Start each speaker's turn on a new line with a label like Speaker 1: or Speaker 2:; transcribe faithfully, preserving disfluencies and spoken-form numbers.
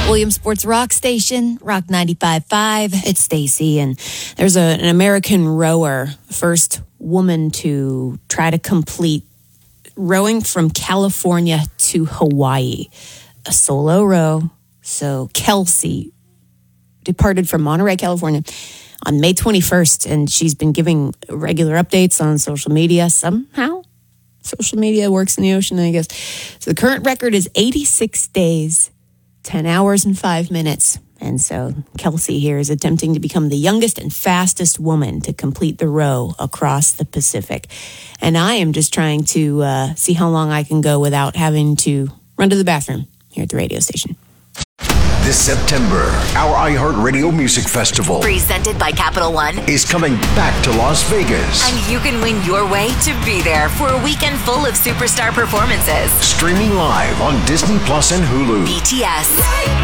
Speaker 1: Williams Sports Rock Station, Rock ninety-five point five. It's Stacy, and there's a, an American rower, first woman to try to complete rowing from California to Hawaii. A solo row. So Kelsey departed from Monterey, California on May twenty-first, and she's been giving regular updates on social media. Somehow, social media works in the ocean, I guess. So the current record is eighty-six days, ten hours and five minutes. And so Kelsey here is attempting to become the youngest and fastest woman to complete the row across the Pacific. And I am just trying to uh, see how long I can go without having to run to the bathroom here at the radio station.
Speaker 2: This September, our iHeartRadio Music Festival,
Speaker 3: presented by Capital One,
Speaker 2: is coming back to Las Vegas.
Speaker 3: And you can win your way to be there for a weekend full of superstar performances.
Speaker 2: Streaming live on Disney Plus and Hulu.
Speaker 3: B T S,